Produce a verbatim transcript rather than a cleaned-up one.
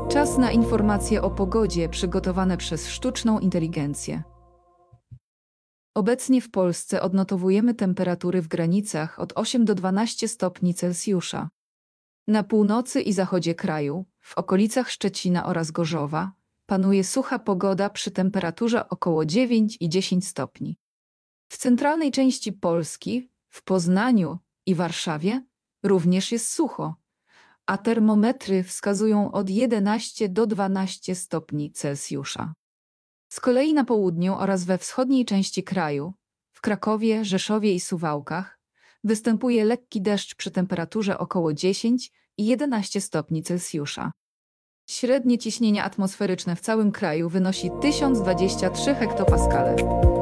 Czas na informacje o pogodzie przygotowane przez sztuczną inteligencję. Obecnie w Polsce odnotowujemy temperatury w granicach od osiem do dwunastu stopni Celsjusza. Na północy i zachodzie kraju, w okolicach Szczecina oraz Gorzowa, panuje sucha pogoda przy temperaturze około dziewięć i dziesięć stopni. W centralnej części Polski, w Poznaniu i Warszawie, również jest sucho, a termometry wskazują od jedenastu do dwunastu stopni Celsjusza. Z kolei na południu oraz we wschodniej części kraju, w Krakowie, Rzeszowie i Suwałkach, występuje lekki deszcz przy temperaturze około dziesięć i jedenastu stopni Celsjusza. Średnie ciśnienie atmosferyczne w całym kraju wynosi tysiąc dwadzieścia trzy hektopaskale.